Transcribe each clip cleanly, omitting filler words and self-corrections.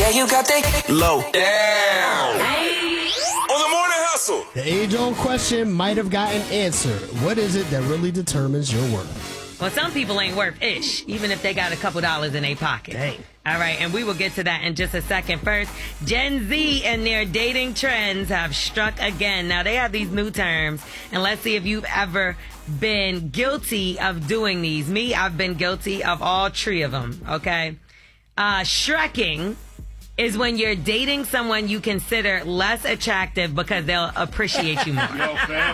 Yeah, you got that low down. On the Morning Hustle. The age-old question might have gotten answered. What is it that really determines your worth? Well, some people ain't worth ish, even if they got a couple dollars in their pocket. Dang. All right, and we will get to that in just a second. First, Gen Z and their dating trends have struck again. Now, they have these new terms, and let's see if you've ever been guilty of doing these. Me, I've been guilty of all three of them, okay? Shrekking is when you're dating someone you consider less attractive because they'll appreciate you more. Yo, fam.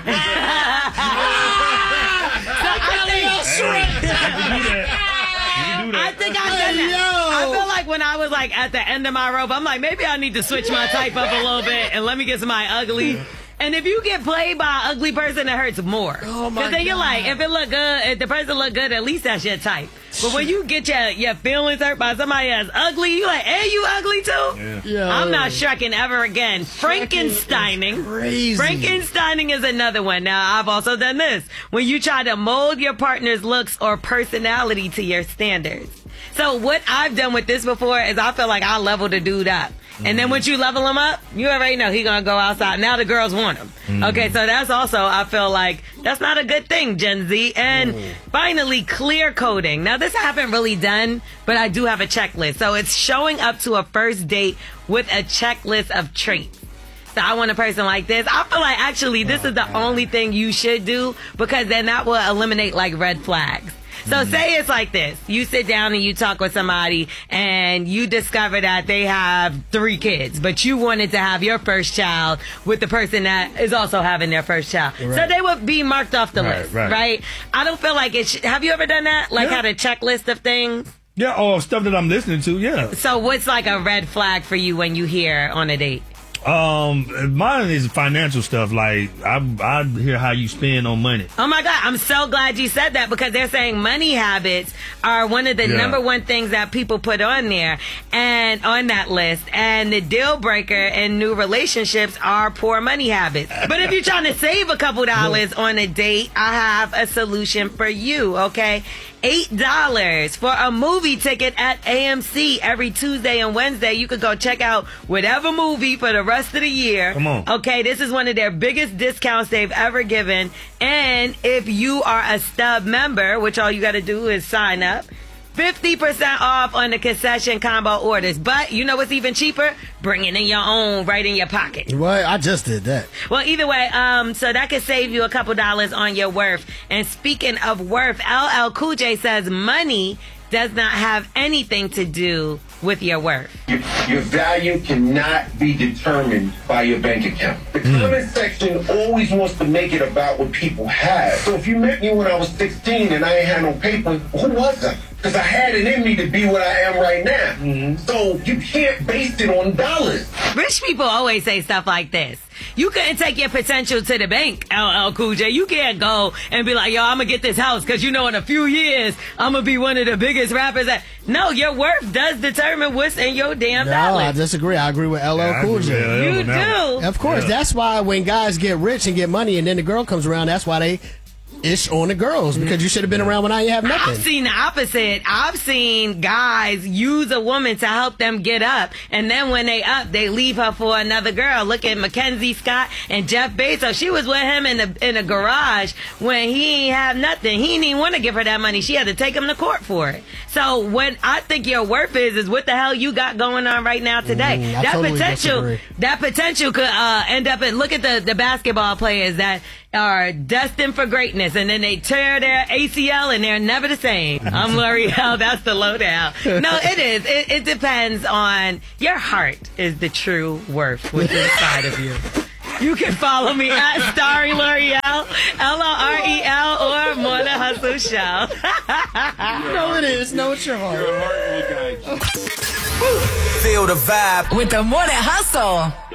I think I've done that. I feel like when I was like at the end of my rope, I'm like, maybe I need to switch my type up a little bit and let me get somebody ugly. And if you get played by an ugly person, it hurts more. Oh, my Because then you're God. like, if it look good, if the person look good, at least that's your type. But when you get your feelings hurt by somebody that's ugly, you like, hey, you ugly too? Yeah. I'm not shrekking ever again. Frankensteining. Crazy. Frankensteining is another one. Now, I've also done this. When you try to mold your partner's looks or personality to your standards. So what I've done with this before is I feel like I level the dude up. And then once you level him up, you already know he's going to go outside. Now the girls want him. Okay, so that's also, I feel like, that's not a good thing, Gen Z. And finally, clear coding. Now, this I haven't really done, but I do have a checklist. So it's showing up to a first date with a checklist of traits. So I want a person like this. I feel like, actually, this is the only thing you should do because then that will eliminate, like, red flags. So say it's like this. You sit down and you talk with somebody and you discover that they have 3 kids, but you wanted to have your first child with the person that is also having their first child. Right. So they would be marked off the Right, list, right. right? I don't feel like it have you ever done that? Like had a checklist of things? Yeah, stuff that I'm listening to, yeah. So what's like a red flag for you when you hear on a date? Mine is financial stuff. Like, I hear how you spend on money. Oh my God, I'm so glad you said that because they're saying money habits are one of the number one things that people put on there and on that list. And the deal breaker in new relationships are poor money habits. But if you're trying to save a couple dollars on a date, I have a solution for you, okay? $8 for a movie ticket at AMC every Tuesday and Wednesday. You could go check out whatever movie for the rest of the year. Come on. Okay, this is one of their biggest discounts they've ever given. And if you are a Stub member, which all you got to do is sign up, 50% off on the concession combo orders. But you know what's even cheaper? Bringing in your own right in your pocket. What? I just did that. Well, either way, so that could save you a couple dollars on your worth. And speaking of worth, LL Cool J says money does not have anything to do with your worth. Your value cannot be determined by your bank account. The comment section always wants to make it about what people have. So if you met me when I was 16 and I ain't had no paper, who was I? Because I had it in me to be what I am right now. So you can't base it on dollars. Rich people always say stuff like this. You couldn't take your potential to the bank, LL Cool J. You can't go and be like, yo, I'm going to get this house because, you know, in a few years, I'm going to be one of the biggest rappers. No, your worth does determine what's in your damn No, dollars. I disagree. I agree with LL Cool J. You do. Of course. That's why when guys get rich and get money and then the girl comes around, that's why they ish on the girls because you should have been around when I ain't have nothing. I've seen the opposite. I've seen guys use a woman to help them get up, and then when they up, they leave her for another girl. Look at Mackenzie Scott and Jeff Bezos. She was with him in the garage when he ain't have nothing. He didn't even want to give her that money. She had to take him to court for it. So what I think your worth is what the hell you got going on right now today. I totally disagree. That potential could end up in, look at the basketball players that are destined for greatness, and then they tear their ACL and they're never the same. I'm L'Oreal. That's the lowdown. No, it is. It depends on your heart is the true worth what's inside of you. You can follow me at Starry L'Oreal, LOREL, or Morning Hustle Show. No, it is. No, it's your heart. Feel the vibe with the Morning Hustle.